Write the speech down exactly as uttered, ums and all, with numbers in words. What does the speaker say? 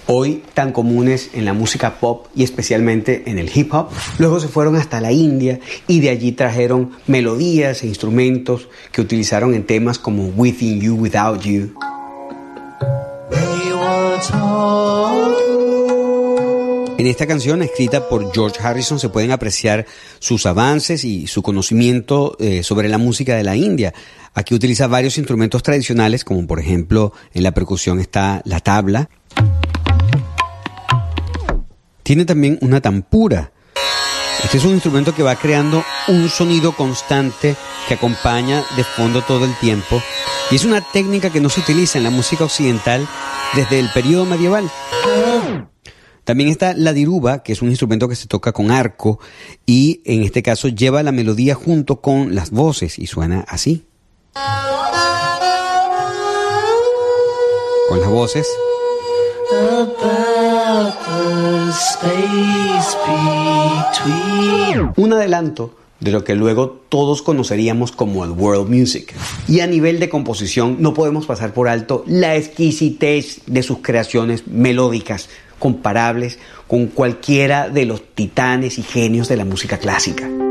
hoy tan comunes en la música pop y especialmente en el hip hop. Luego se fueron hasta la India y de allí trajeron melodías e instrumentos que utilizaron en temas como Within You, Without You. En esta canción, escrita por George Harrison, se pueden apreciar sus avances y su conocimiento eh, sobre la música de la India. Aquí utiliza varios instrumentos tradicionales, como por ejemplo en la percusión está la tabla. Tiene también una tampura. Este es un instrumento que va creando un sonido constante que acompaña de fondo todo el tiempo. Y es una técnica que no se utiliza en la música occidental desde el periodo medieval. También está la diruba, que es un instrumento que se toca con arco y en este caso lleva la melodía junto con las voces y suena así. Con las voces. Un adelanto de lo que luego todos conoceríamos como el world music. Y a nivel de composición no podemos pasar por alto la exquisitez de sus creaciones melódicas, comparables con cualquiera de los titanes y genios de la música clásica.